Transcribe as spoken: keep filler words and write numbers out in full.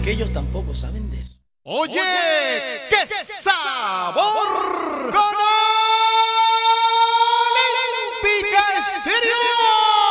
que ellos tampoco saben de eso. Oye, Oye qué, qué sabor con Olímpica Estéreo.